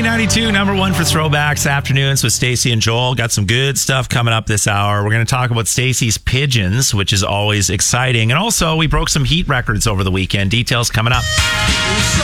K92, number one for Throwbacks Afternoons with Stacey and Joel. Got some good stuff coming up this hour. We're going to talk about Stacey's pigeons, which is always exciting. And also, we broke some heat records over the weekend. Details coming up.